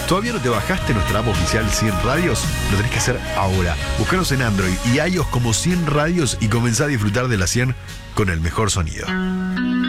¿Todavía no te bajaste nuestra app oficial 100 Radios? Lo tenés que hacer ahora. Búscanos en Android y iOS como 100 Radios y comenzá a disfrutar de la 100 con el mejor sonido.